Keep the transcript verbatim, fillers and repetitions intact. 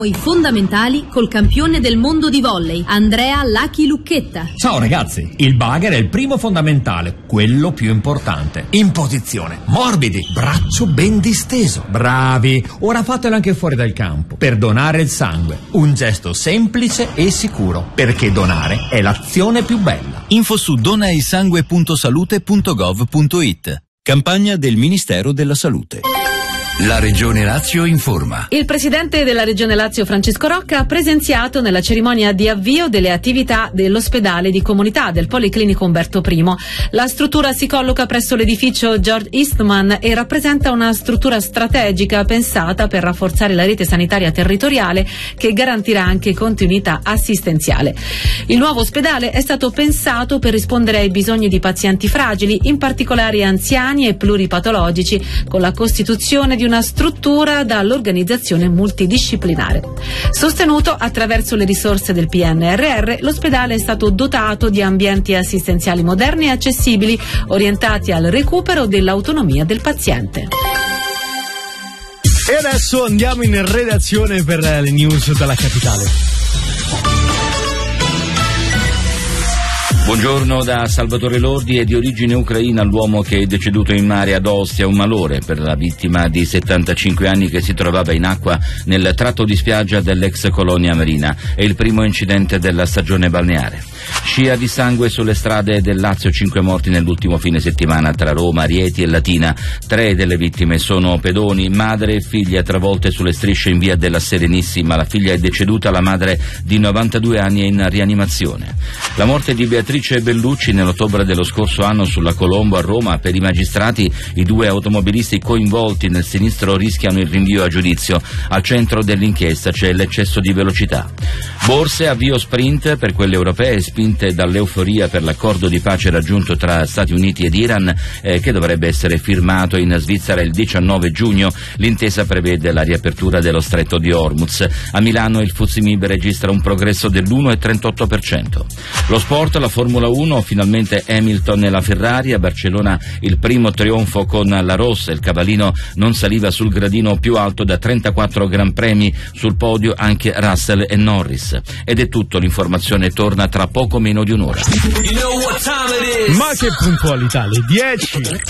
I fondamentali col campione del mondo di volley, Andrea Lucky Lucchetta. Ciao ragazzi, il bagger è il primo fondamentale, quello più importante. In posizione, morbidi, braccio ben disteso. Bravi, ora fatelo anche fuori dal campo. Per donare il sangue, un gesto semplice e sicuro, perché donare è l'azione più bella. Info su donaisangue punto salute punto gov punto it. Campagna del Ministero della Salute. La Regione Lazio informa. Il presidente della Regione Lazio, Francesco Rocca, ha presenziato nella cerimonia di avvio delle attività dell'ospedale di comunità del Policlinico Umberto I. La struttura si colloca presso l'edificio George Eastman e rappresenta una struttura strategica pensata per rafforzare la rete sanitaria territoriale che garantirà anche continuità assistenziale. Il nuovo ospedale è stato pensato per rispondere ai bisogni di pazienti fragili, in particolare anziani e pluripatologici, con la costituzione di una struttura dall'organizzazione multidisciplinare. Sostenuto attraverso le risorse del P N R R, l'ospedale è stato dotato di ambienti assistenziali moderni e accessibili, orientati al recupero dell'autonomia del paziente. E adesso andiamo in redazione per le news dalla capitale. Buongiorno da Salvatore Lordi. È di origine ucraina l'uomo che è deceduto in mare ad Ostia, un malore per la vittima di settantacinque anni che si trovava in acqua nel tratto di spiaggia dell'ex colonia marina. È il primo incidente della stagione balneare. Scia di sangue sulle strade del Lazio, cinque morti nell'ultimo fine settimana tra Roma, Rieti e Latina. Tre delle vittime sono pedoni, madre e figlia travolte sulle strisce in via della Serenissima. La figlia è deceduta, la madre di novantadue anni è in rianimazione. La morte di Beatrice Bellucci nell'ottobre dello scorso anno sulla Colombo a Roma. Per i magistrati i due automobilisti coinvolti nel sinistro rischiano il rinvio a giudizio. Al centro dell'inchiesta c'è l'eccesso di velocità. Borse, avvio sprint per quelle europee, spinte dall'euforia per l'accordo di pace raggiunto tra Stati Uniti ed Iran, eh, che dovrebbe essere firmato in Svizzera il diciannove giugno. L'intesa prevede la riapertura dello stretto di Hormuz. A Milano il Fuzimib registra un progresso dell'uno virgola trentotto per cento. Lo sport, la Formula uno, finalmente Hamilton e la Ferrari. A Barcellona il primo trionfo con la rossa. Il cavallino non saliva sul gradino più alto da trentaquattro gran premi. Sul podio anche Russell e Norris. Ed è tutto, l'informazione torna tra poco meno di un'ora. Ma che puntualità, le dieci!